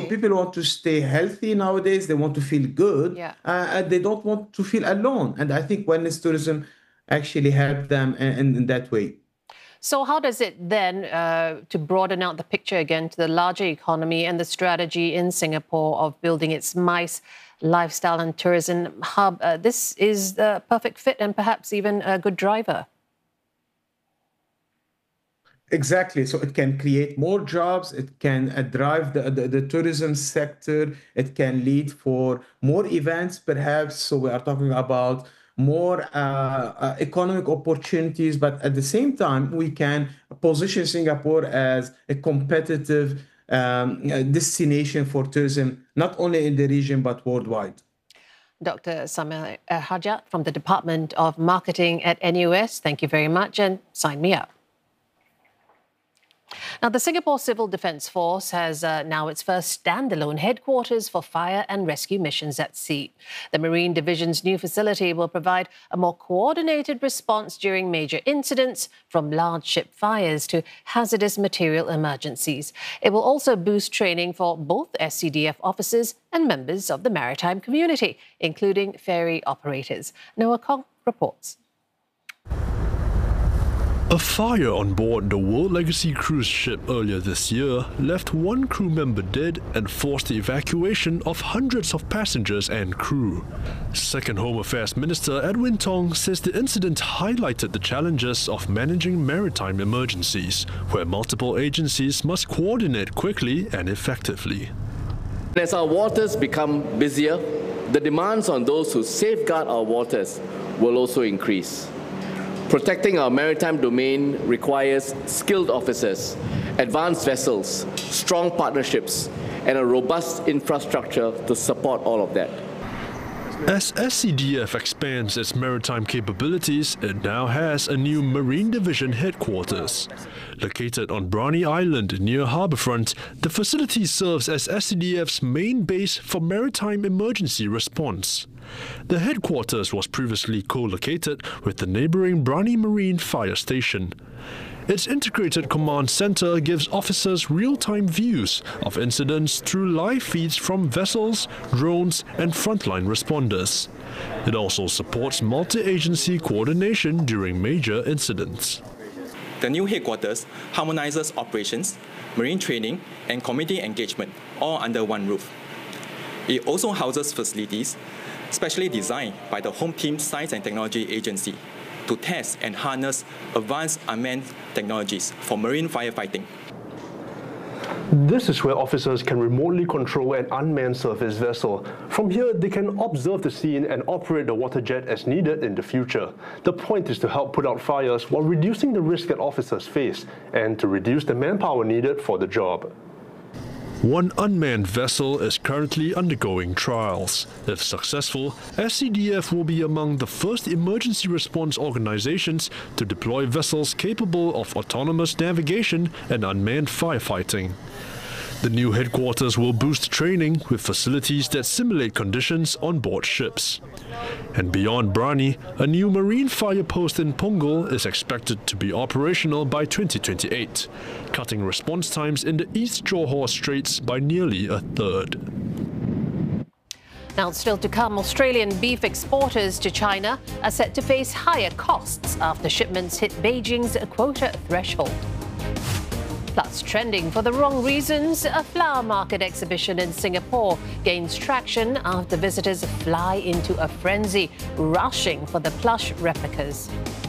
people want to stay healthy nowadays. They want to feel good. Yeah. And they don't want to feel alone. And I think wellness tourism actually help them in that way. So how does it then, to broaden out the picture again to the larger economy and the strategy in Singapore of building its MICE lifestyle and tourism hub, this is the perfect fit and perhaps even a good driver? Exactly. So it can create more jobs. It can drive the tourism sector. It can lead for more events, perhaps. So we are talking about more economic opportunities, but at the same time, we can position Singapore as a competitive destination for tourism, not only in the region, but worldwide. Dr. Samir Hajat from the Department of Marketing at NUS, thank you very much, and sign me up. Now, the Singapore Civil Defence Force has now its first standalone headquarters for fire and rescue missions at sea. The Marine Division's new facility will provide a more coordinated response during major incidents, from large ship fires to hazardous material emergencies. It will also boost training for both SCDF officers and members of the maritime community, including ferry operators. Noah Kong reports. A fire on board the World Legacy cruise ship earlier this year left one crew member dead and forced the evacuation of hundreds of passengers and crew. Second Home Affairs Minister Edwin Tong says the incident highlighted the challenges of managing maritime emergencies, where multiple agencies must coordinate quickly and effectively. As our waters become busier, the demands on those who safeguard our waters will also increase. Protecting our maritime domain requires skilled officers, advanced vessels, strong partnerships, and a robust infrastructure to support all of that. As SCDF expands its maritime capabilities, it now has a new Marine Division headquarters. Located on Brani Island near Harbourfront, the facility serves as SCDF's main base for maritime emergency response. The headquarters was previously co-located with the neighbouring Brani Marine Fire Station. Its integrated command centre gives officers real-time views of incidents through live feeds from vessels, drones and frontline responders. It also supports multi-agency coordination during major incidents. The new headquarters harmonizes operations, marine training and community engagement all under one roof. It also houses facilities specially designed by the Home Team Science and Technology Agency to test and harness advanced unmanned technologies for marine firefighting. This is where officers can remotely control an unmanned surface vessel. From here, they can observe the scene and operate the water jet as needed in the future. The point is to help put out fires while reducing the risk that officers face and to reduce the manpower needed for the job. One unmanned vessel is currently undergoing trials. If successful, SCDF will be among the first emergency response organizations to deploy vessels capable of autonomous navigation and unmanned firefighting. The new headquarters will boost training with facilities that simulate conditions on board ships. And beyond Brani, a new marine fire post in Punggol is expected to be operational by 2028, cutting response times in the East Johor Straits by nearly a third. Now, still to come, Australian beef exporters to China are set to face higher costs after shipments hit Beijing's quota threshold. Plus, trending for the wrong reasons, a flower market exhibition in Singapore gains traction after visitors fly into a frenzy, rushing for the plush replicas.